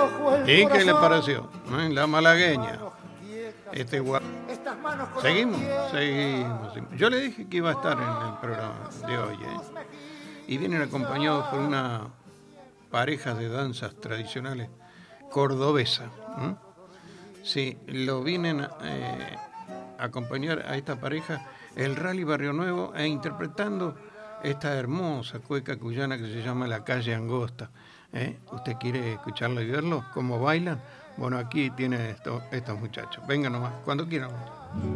¿Y qué le pareció? La malagueña. Seguimos. Yo le dije que iba a estar en el programa de hoy. Y vienen acompañados por una pareja de danzas tradicionales cordobesa. Sí, lo vienen a acompañar a esta pareja el Rally Barrio Nuevo interpretando esta hermosa cueca cuyana que se llama La Calle Angosta. ¿Usted quiere escucharlo y verlo? ¿Cómo bailan? Bueno, aquí tiene estos muchachos. Vengan nomás, cuando quieran.